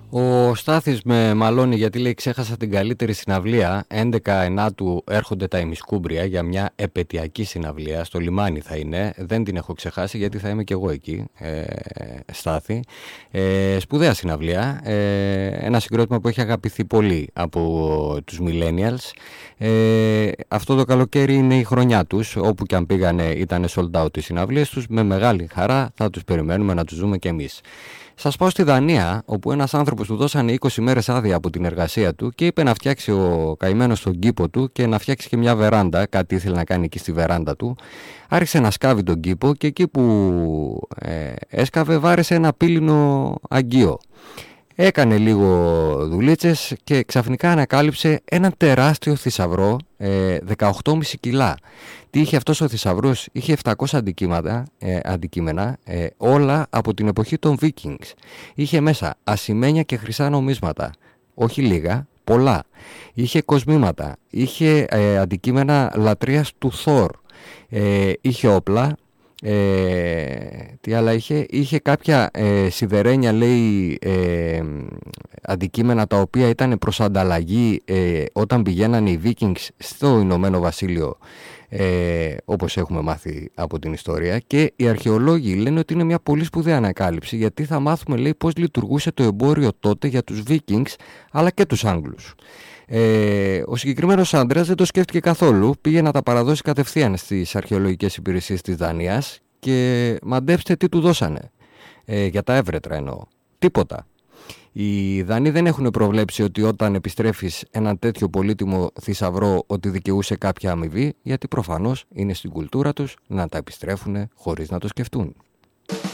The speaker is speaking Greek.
Ο Στάθης με μαλώνει γιατί λέει ξέχασα την καλύτερη συναυλία. 11 Ενάτου έρχονται τα ημισκούμπρια για μια επετειακή συναυλία. Στο λιμάνι θα είναι. Δεν την έχω ξεχάσει γιατί θα είμαι και εγώ εκεί, Στάθη. Σπουδαία συναυλία. Ένα συγκρότημα που έχει αγαπηθεί πολύ από τους millennials. Αυτό το καλοκαίρι είναι η χρονιά τους. Όπου και αν πήγανε ήταν sold out οι συναυλίες τους. Με μεγάλη χαρά θα τους περιμένουμε να τους δούμε κι εμείς. Σας πάω στη Δανία, όπου ένας άνθρωπος του δώσανε 20 μέρες άδεια από την εργασία του και είπε να φτιάξει ο καημένος τον κήπο του και να φτιάξει και μια βεράντα. Κάτι ήθελε να κάνει εκεί στη βεράντα του. Άρχισε να σκάβει τον κήπο και εκεί που έσκαβε βάρεσε ένα πύληνο αγγείο. Έκανε λίγο δουλίτσες και ξαφνικά ανακάλυψε έναν τεράστιο θησαυρό 18,5 κιλά. Τι είχε αυτός ο θησαυρός? Είχε 700 αντικείμενα, όλα από την εποχή των Vikings. Είχε μέσα ασημένια και χρυσά νομίσματα, όχι λίγα, πολλά. Είχε κοσμήματα, είχε αντικείμενα λατρείας του Θόρ, είχε όπλα. Τι άλλα είχε κάποια σιδερένια, λέει, αντικείμενα τα οποία ήταν προς ανταλλαγή όταν πηγαίνανε οι Vikings στο Ηνωμένο Βασίλειο, όπως έχουμε μάθει από την ιστορία. Και οι αρχαιολόγοι λένε ότι είναι μια πολύ σπουδαία ανακάλυψη, γιατί θα μάθουμε, λέει, πώς λειτουργούσε το εμπόριο τότε για τους Vikings αλλά και τους Άγγλους. Ο συγκεκριμένος άντρας δεν το σκέφτηκε καθόλου, πήγε να τα παραδώσει κατευθείαν στις αρχαιολογικές υπηρεσίες της Δανίας και μαντέψτε τι του δώσανε, για τα έβρετρα εννοώ, τίποτα. Οι Δανείοι δεν έχουν προβλέψει ότι όταν επιστρέφεις ένα τέτοιο πολύτιμο θησαυρό ότι δικαιούσε κάποια αμοιβή, γιατί προφανώς είναι στην κουλτούρα τους να τα επιστρέφουν χωρίς να το σκεφτούν.